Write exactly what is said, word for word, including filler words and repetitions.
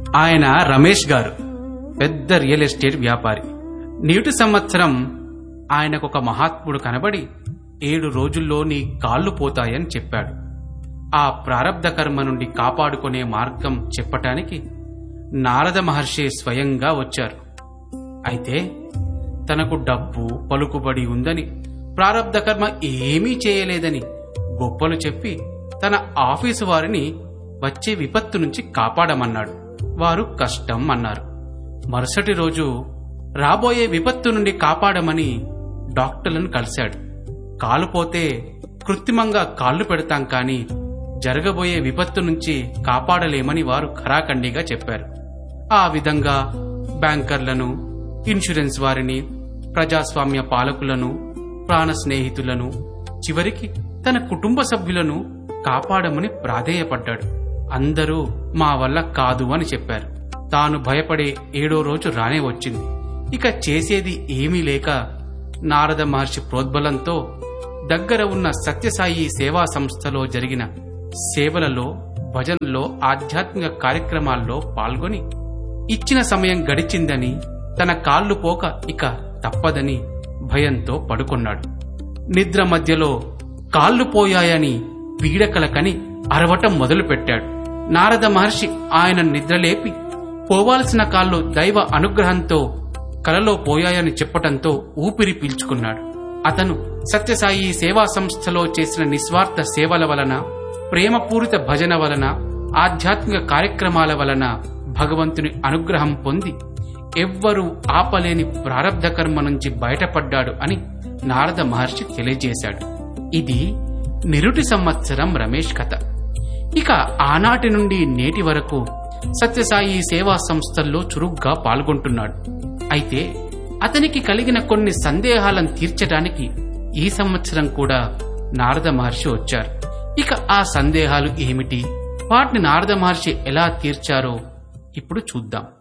ఆయన రమేష్ గారు పెద్ద రియల్ ఎస్టేట్ వ్యాపారి. నేటి సంవత్సరం ఆయనకొక మహాత్ముడు కనబడి ఏడు రోజుల్లో నీ కాళ్లు పోతాయని చెప్పాడు. ఆ ప్రారబ్ధ కర్మ నుండి కాపాడుకునే మార్గం చెప్పటానికి నారద మహర్షి స్వయంగా వచ్చారు. అయితే తనకు డబ్బు పలుకుబడి ఉందని, ప్రారబ్ధ కర్మ ఏమీ చేయలేదని గొప్పలు చెప్పి తన ఆఫీసు వారిని వచ్చే విపత్తు నుంచి కాపాడమన్నాడు. వారు కష్టం అన్నారు. మరుసటి రోజు రాబోయే విపత్తు నుండి కాపాడమని డాక్టర్లను కలిశాడు. కాలు పోతే కృత్రిమంగా కాళ్లు పెడతాం కానీ జరగబోయే విపత్తు నుంచి కాపాడలేమని వారు ఖరాఖండిగా చెప్పారు. ఆ విధంగా బ్యాంకర్లను, ఇన్సూరెన్స్ వారిని, ప్రజాస్వామ్య పాలకులను, ప్రాణ స్నేహితులను, చివరికి తన కుటుంబ సభ్యులను కాపాడమని ప్రాధేయపడ్డాడు. అందరూ మా వల్ల కాదు అని చెప్పారు. తాను భయపడే ఏడో రోజు రానే వచ్చింది. ఇక చేసేది ఏమీ లేక నారద మహర్షి ప్రోద్బలంతో దగ్గర ఉన్న సత్యసాయి సేవా సంస్థలో జరిగిన సేవలలో, భజనలో, ఆధ్యాత్మిక కార్యక్రమాల్లో పాల్గొని ఇచ్చిన సమయం గడిచిందని, తన కాళ్లు పోక ఇక తప్పదని భయంతో పడుకొన్నాడు. నిద్ర మధ్యలో కాళ్లు పోయాయని పీడకలకని అరవటం మొదలుపెట్టాడు. నారద మహర్షి ఆయన నిద్రలేపి పోవాల్సిన కాళ్లు దైవ అనుగ్రహంతో కలలో పోయాయని చెప్పటంతో ఊపిరి పీల్చుకున్నాడు. అతను సత్యసాయి సేవా సంస్థలో చేసిన నిస్వార్థ సేవల వలన, ప్రేమపూరిత భజన వలన, ఆధ్యాత్మిక కార్యక్రమాల వలన భగవంతుని అనుగ్రహం పొంది ఎవ్వరూ ఆపలేని ప్రారబ్ధ కర్మ నుంచి బయటపడ్డాడు అని నారద మహర్షి తెలియజేశాడు. ఇది నిరుటి సంవత్సరం రమేష్ కథ. ఇక ఆనాటి నుండి నేటి వరకు సత్యసాయి సేవా సంస్థల్లో చురుగ్గా పాల్గొంటున్నాడు. అయితే అతనికి కలిగిన కొన్ని సందేహాలను తీర్చడానికి ఈ సంవత్సరం కూడా నారద మహర్షి వచ్చారు. ఇక ఆ సందేహాలు ఏమిటి, వాటిని నారద మహర్షి ఎలా తీర్చారో ఇప్పుడు చూద్దాం.